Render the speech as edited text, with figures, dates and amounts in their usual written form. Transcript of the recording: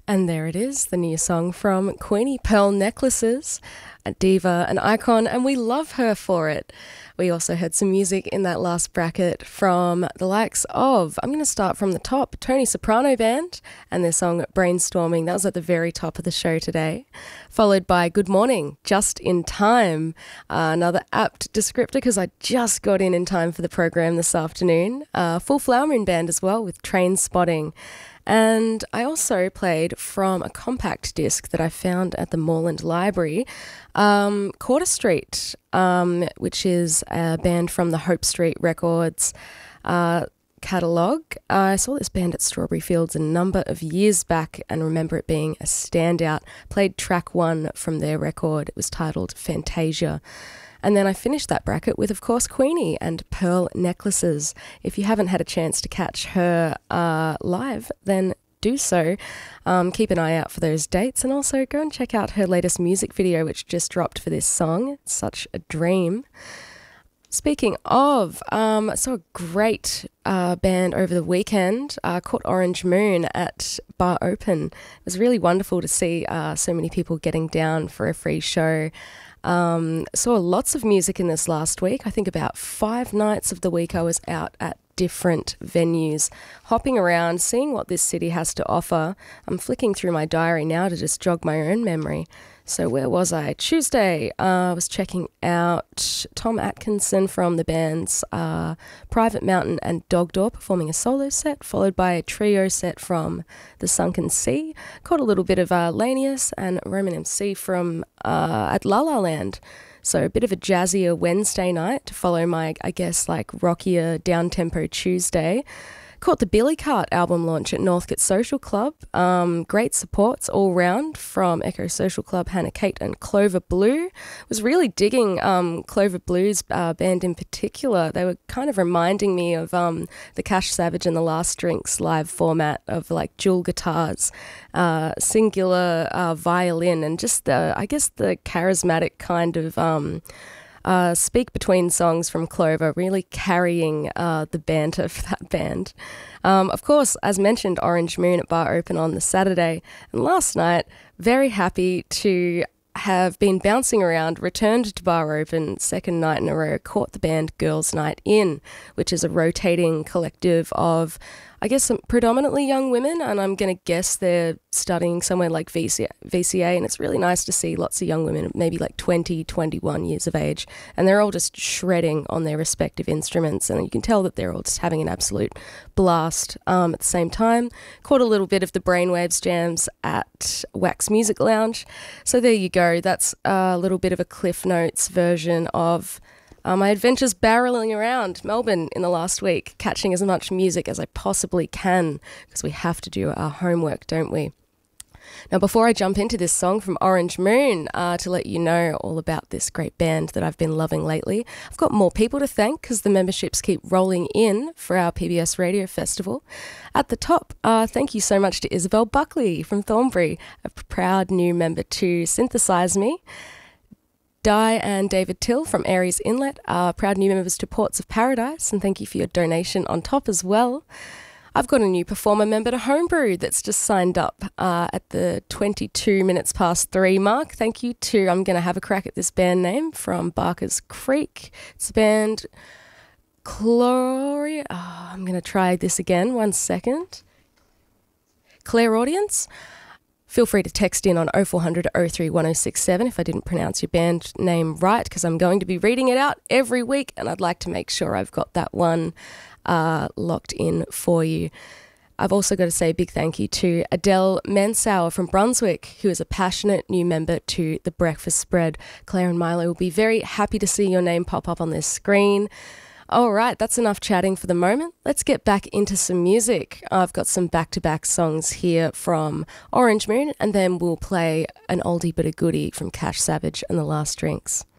And there it is, the new song from Queenie, Pearl Necklaces, a diva, an icon, and we love her for it. We also heard some music in that last bracket from the likes of, I'm going to start from the top, Tony Soprano Band and their song Brainstorming. That was at the very top of the show today. Followed by Good Morning, Just in Time, another apt descriptor because I just got in time for the program this afternoon. Full Flower Moon Band as well with Train Spotting. And I also played from a compact disc that I found at the Moreland Library, Quarter Street, which is a band from the Hope Street Records catalogue. I saw this band at Strawberry Fields a number of years back and remember it being a standout. Played track 1 from their record. It was titled Fantasia. And then I finished that bracket with, of course, Queenie and Pearl Necklaces. If you haven't had a chance to catch her live, then do so. Keep an eye out for those dates and also go and check out her latest music video, which just dropped for this song. It's such a dream. Speaking of, I saw a great band over the weekend, caught Orange Moon at Bar Open. It was really wonderful to see so many people getting down for a free show. Saw lots of music in this last week. I think about 5 nights of the week I was out at different venues, hopping around, seeing what this city has to offer. I'm flicking through my diary now to just jog my own memory. So where was I? Tuesday, I was checking out Tom Atkinson from the bands Private Mountain and Dog Door performing a solo set, followed by a trio set from The Sunken Sea. Caught a little bit of Lanius and Roman MC from at La La Land. So a bit of a jazzier Wednesday night to follow my, I guess, like rockier down-tempo Tuesday. Caught the Billy Cart album launch at Northcote Social Club. Great supports all round from Echo Social Club, Hannah Kate and Clover Blue. Was really digging Clover Blue's band in particular. They were kind of reminding me of the Cash Savage and the Last Drinks live format of like dual guitars, singular violin, and just the charismatic kind of speak between songs from Clover, really carrying the banter for that band. Of course, as mentioned, Orange Moon at Bar Open on the Saturday. And last night, very happy to have been bouncing around, returned to Bar Open, second night in a row, caught the band Girls Night In, which is a rotating collective of, I guess, some predominantly young women, and I'm going to guess they're studying somewhere like VCA, and it's really nice to see lots of young women, maybe like 20, 21 years of age, and they're all just shredding on their respective instruments, and you can tell that they're all just having an absolute blast at the same time. Caught a little bit of the Brainwaves jams at Wax Music Lounge, so there you go. That's a little bit of a Cliff Notes version of my adventures barreling around Melbourne in the last week, catching as much music as I possibly can, because we have to do our homework, don't we? Now, before I jump into this song from Orange Moon, to let you know all about this great band that I've been loving lately, I've got more people to thank because the memberships keep rolling in for our PBS Radio Festival. At the top, thank you so much to Isabel Buckley from Thornbury, a proud new member to Synthesize Me. Di and David Till from Aries Inlet are proud new members to Ports of Paradise, and thank you for your donation on top as well. I've got a new performer member to Homebrew that's just signed up at the 22 minutes past 3 mark. Thank you to, I'm going to have a crack at this band name from Barker's Creek. It's the band Gloria. Oh, I'm going to try this again. 1 second. Clairaudience. Feel free to text in on 0400 03 1067 if I didn't pronounce your band name right, because I'm going to be reading it out every week and I'd like to make sure I've got that one locked in for you. I've also got to say a big thank you to Adele Mansauer from Brunswick, who is a passionate new member to The Breakfast Spread. Claire and Milo will be very happy to see your name pop up on their screen. All right, that's enough chatting for the moment. Let's get back into some music. I've got some back-to-back songs here from Orange Moon, and then we'll play an oldie but a goodie from Cash Savage and the Last Drinks.